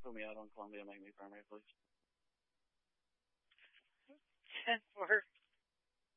put me out on Columbia, make me primary, please. 10-4.